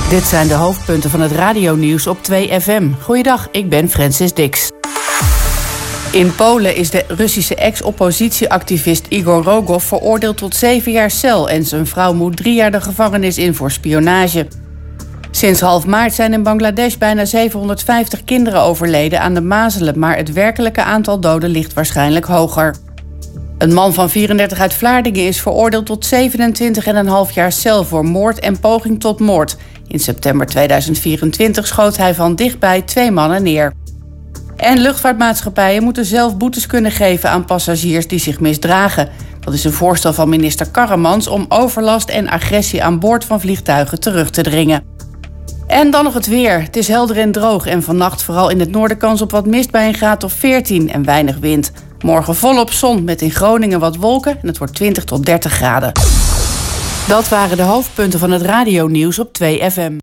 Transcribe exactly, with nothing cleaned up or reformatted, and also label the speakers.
Speaker 1: Dit zijn de hoofdpunten van het radionieuws op twee F M. Goeiedag, ik ben Francis Dix. In Polen is de Russische ex-oppositieactivist Igor Rogov veroordeeld tot zeven jaar cel en zijn vrouw moet drie jaar de gevangenis in voor spionage. Sinds half maart zijn in Bangladesh bijna zevenhonderdvijftig kinderen overleden aan de mazelen, maar het werkelijke aantal doden ligt waarschijnlijk hoger. Een man van vierendertig uit Vlaardingen is veroordeeld tot zevenentwintig komma vijf jaar cel voor moord en poging tot moord. In september tweeduizend vierentwintig schoot hij van dichtbij twee mannen neer. En luchtvaartmaatschappijen moeten zelf boetes kunnen geven aan passagiers die zich misdragen. Dat is een voorstel van minister Karremans om overlast en agressie aan boord van vliegtuigen terug te dringen. En dan nog het weer. Het is helder en droog en vannacht vooral in het noorden kans op wat mist bij een graad of veertien en weinig wind. Morgen volop zon met in Groningen wat wolken en het wordt twintig tot dertig graden. Dat waren de hoofdpunten van het radionieuws op twee F M.